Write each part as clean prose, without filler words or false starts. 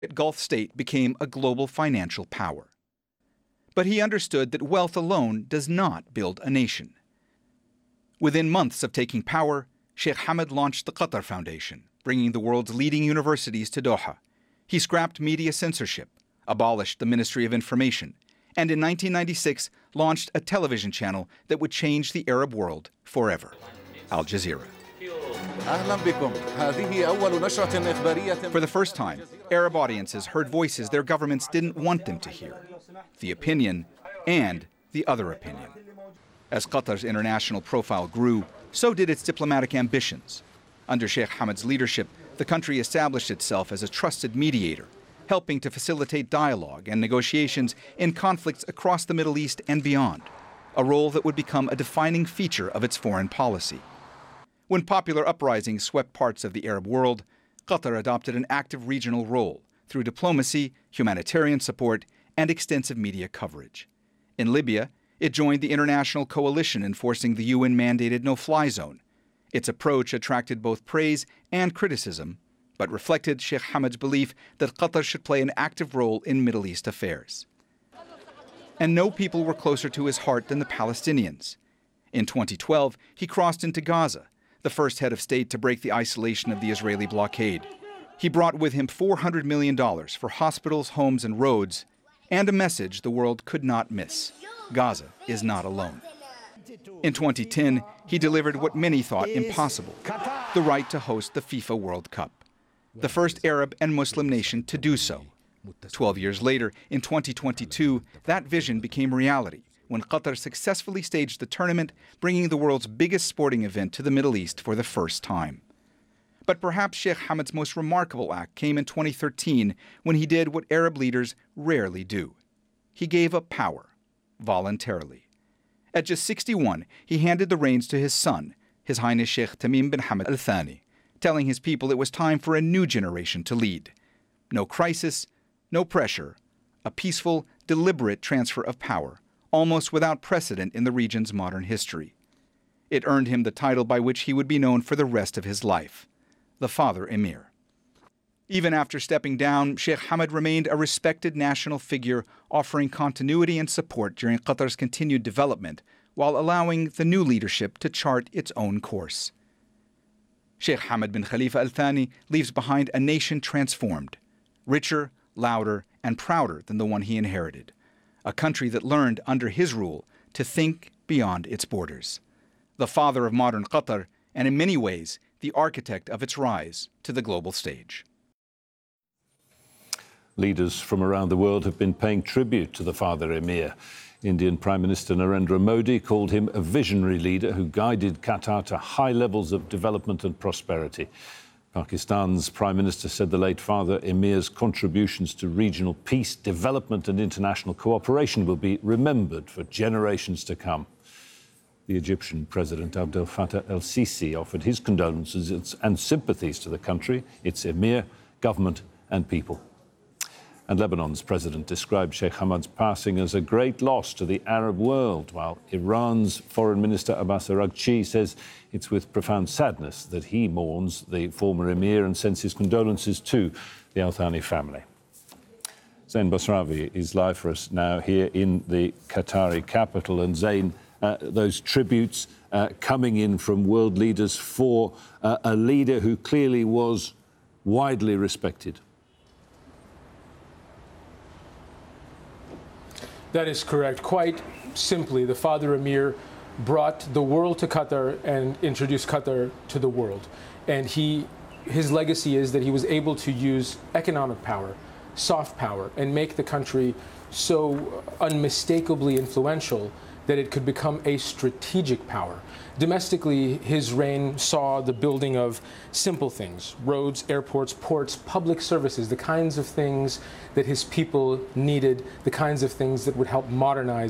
Gulf state became a global financial power. But he understood that wealth alone does not build a nation. Within months of taking power, Sheikh Hamad launched the Qatar Foundation, bringing the world's leading universities to Doha. He scrapped media censorship, abolished the Ministry of Information, and in 1996 launched a television channel that would change the Arab world forever, Al Jazeera. For the first time, Arab audiences heard voices their governments didn't want them to hear, the opinion and the other opinion. As Qatar's international profile grew, so did its diplomatic ambitions. Under Sheikh Hamad's leadership, the country established itself as a trusted mediator, helping to facilitate dialogue and negotiations in conflicts across the Middle East and beyond, a role that would become a defining feature of its foreign policy. When popular uprisings swept parts of the Arab world, Qatar adopted an active regional role through diplomacy, humanitarian support, and extensive media coverage. In Libya, it joined the international coalition enforcing the UN-mandated no-fly zone. Its approach attracted both praise and criticism, but reflected Sheikh Hamad's belief that Qatar should play an active role in Middle East affairs. And no people were closer to his heart than the Palestinians. In 2012, he crossed into Gaza, the first head of state to break the isolation of the Israeli blockade. He brought with him $400 million for hospitals, homes, and roads, and a message the world could not miss: Gaza is not alone. In 2010, he delivered what many thought impossible: the right to host the FIFA World Cup, the first Arab and Muslim nation to do so. 12 years later, in 2022, that vision became reality when Qatar successfully staged the tournament, bringing the world's biggest sporting event to the Middle East for the first time. But perhaps Sheikh Hamad's most remarkable act came in 2013 when he did what Arab leaders rarely do. He gave up power, voluntarily. At just 61, he handed the reins to his son, His Highness Sheikh Tamim bin Hamad Al Thani, telling his people it was time for a new generation to lead. No crisis, no pressure, a peaceful, deliberate transfer of power, almost without precedent in the region's modern history. It earned him the title by which he would be known for the rest of his life: the Father Emir. Even after stepping down, Sheikh Hamad remained a respected national figure, offering continuity and support during Qatar's continued development, while allowing the new leadership to chart its own course. Sheikh Hamad bin Khalifa Al Thani leaves behind a nation transformed, richer, louder, and prouder than the one he inherited. A country that learned under his rule to think beyond its borders. The father of modern Qatar, and in many ways, the architect of its rise to the global stage. Leaders from around the world have been paying tribute to the Father Emir. Indian Prime Minister Narendra Modi called him a visionary leader who guided Qatar to high levels of development and prosperity. Pakistan's Prime Minister said the late Father Emir's contributions to regional peace, development and international cooperation will be remembered for generations to come. The Egyptian President Abdel Fattah el-Sisi offered his condolences and sympathies to the country, its Emir, government and people. And Lebanon's president described Sheikh Hamad's passing as a great loss to the Arab world, while Iran's Foreign Minister Abbas Araghchi says it's with profound sadness that he mourns the former emir and sends his condolences to the Al Thani family. Zain Basravi is live for us now here in the Qatari capital. And Zain, those tributes coming in from world leaders for a leader who clearly was widely respected. That is correct. Quite simply, the Father Emir brought the world to Qatar and introduced Qatar to the world. And his legacy is that he was able to use economic power, soft power, and make the country so unmistakably influential that it could become a strategic power. Domestically, his reign saw the building of simple things: roads, airports, ports, public services, the kinds of things that his people needed, the kinds of things that would help modernize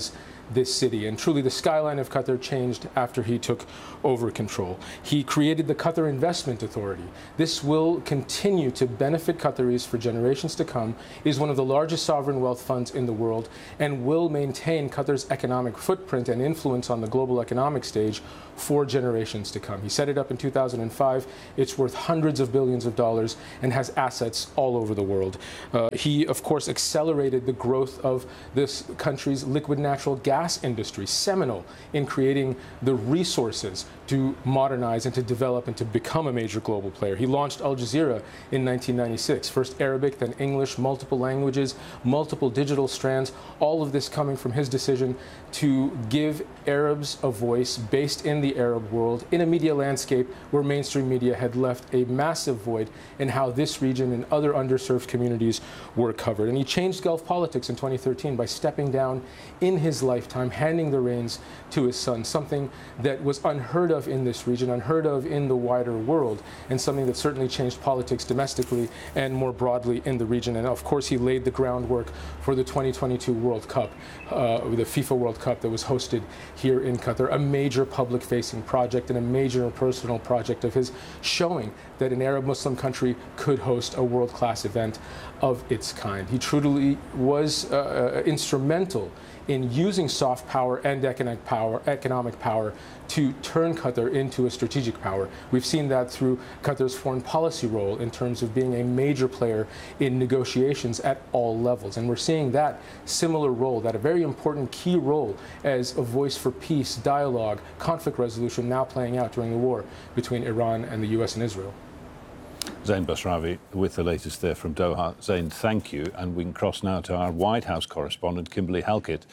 this city. And truly, the skyline of Qatar changed after he took over control. He created the Qatar Investment Authority. This will continue to benefit Qataris for generations to come, is one of the largest sovereign wealth funds in the world, and will maintain Qatar's economic footprint and influence on the global economic stage for generations to come. He set it up in 2005. It's worth hundreds of billions of dollars and has assets all over the world. He, of course, accelerated the growth of this country's liquid natural gas industry, seminal in creating the resources to modernize and to develop and to become a major global player. He launched Al Jazeera in 1996, first Arabic, then English, multiple languages, multiple digital strands, all of this coming from his decision to give Arabs a voice based in the Arab world in a media landscape where mainstream media had left a massive void in how this region and other underserved communities were covered. And he changed Gulf politics in 2013 by stepping down in his lifetime, handing the reins to his son, something that was unheard of in this region, unheard of in the wider world, and something that certainly changed politics domestically and more broadly in the region. And of course, he laid the groundwork for the 2022 World Cup, the FIFA World Cup that was hosted here in Qatar, a major public-facing project and a major personal project of his, showing that an Arab Muslim country could host a world-class event of its kind. He truly was instrumental in using soft power and economic power to turn Qatar into a strategic power. We've seen that through Qatar's foreign policy role in terms of being a major player in negotiations at all levels. And we're seeing that similar role, that a very important key role as a voice for peace, dialogue, conflict resolution now playing out during the war between Iran and the US and Israel. Zain Basrawi with the latest there from Doha. Zain, thank you. And we can cross now to our White House correspondent, Kimberly Halkett,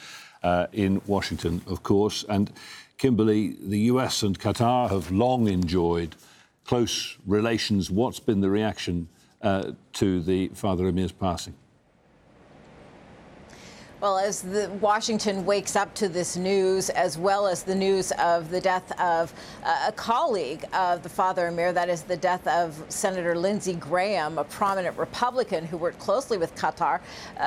in Washington, of course. And Kimberly, the US and Qatar have long enjoyed close relations. What's been the reaction to the Father Emir's passing? Well, as Washington wakes up to this news, as well as the news of the death of a colleague of the Father Emir, that is the death of Senator Lindsey Graham, a prominent Republican who worked closely with Qatar,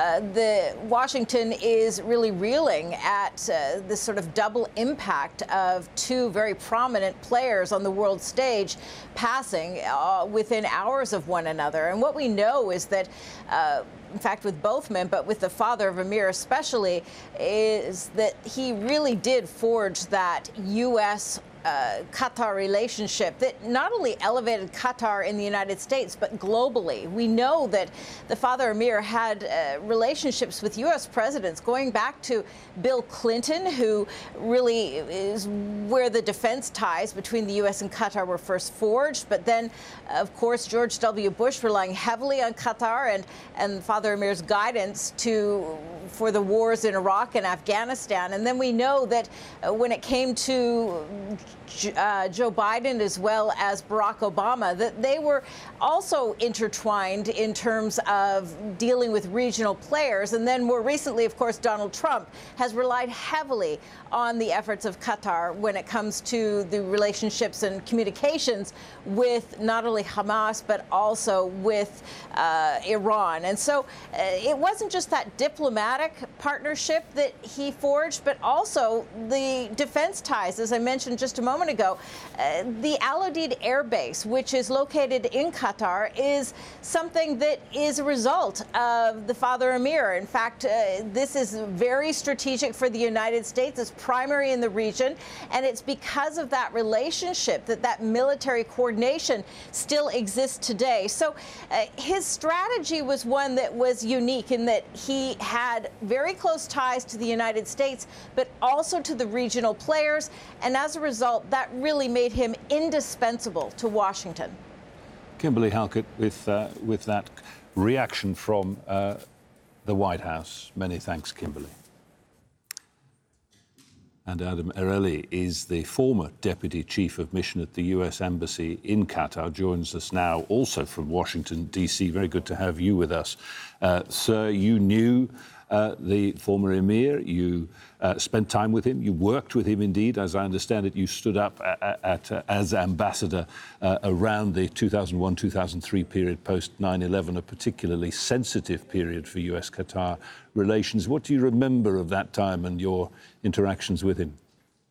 Washington is really reeling at this sort of double impact of two very prominent players on the world stage passing within hours of one another. And what we know is that in fact, with both men, but with the father of Emir especially, is that he really did forge that U.S. Qatar relationship that not only elevated Qatar in the United States, but globally. We know that the Father Emir had relationships with U.S. presidents going back to Bill Clinton, who really is where the defense ties between the U.S. and Qatar were first forged. But then, of course, George W. Bush relying heavily on Qatar and Father Emir's guidance for the wars in Iraq and Afghanistan. And then we know that when it came to Joe Biden as well as Barack Obama, that they were also intertwined in terms of dealing with regional players. And then more recently, of course, Donald Trump has relied heavily on the efforts of Qatar when it comes to the relationships and communications with not only Hamas, but also with Iran. And so it wasn't just that diplomatic partnership that he forged, but also the defense ties, as I mentioned just a moment ago. The Al Udeid Air Base, which is located in Qatar, is something that is a result of the Father Emir. In fact, this is very strategic for the United States. It's primary in the region, and it's because of that relationship that military coordination still exists today. So his strategy was one that was unique in that he had very close ties to the United States, but also to the regional players. And as a result, that really made him indispensable to Washington. Kimberly Halkett with that reaction from the White House. Many thanks, Kimberly. And Adam Ereli is the former Deputy Chief of Mission at the U.S. Embassy in Qatar, joins us now also from Washington, D.C. Very good to have you with us. Sir, you knew the former emir. You spent time with him. You worked with him, indeed. As I understand it, you stood up as ambassador around the 2001-2003 period, post 9/11, a particularly sensitive period for US-Qatar relations. What do you remember of that time and your interactions with him?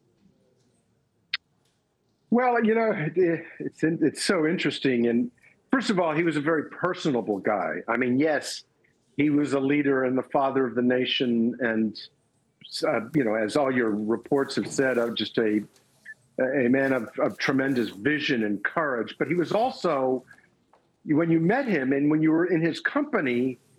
Well, you know, it's so interesting. And first of all, he was a very personable guy. I mean, yes, he was a leader and the father of the nation. And, you know, as all your reports have said, just a man of tremendous vision and courage. But he was also, when you met him and when you were in his company,